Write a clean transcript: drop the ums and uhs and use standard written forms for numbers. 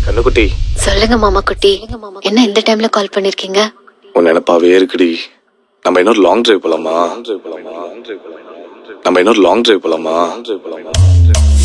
கண்ணுக்குட்டி, சொல்லுங்க மாமா குட்டி. என்ன இந்த டைம்ல கால் பண்ணிருக்கீங்க? உன் நினைப்பாவே இருக்குடி. நம்ம இன்னொரு லாங் டிரைவ் போலாமா?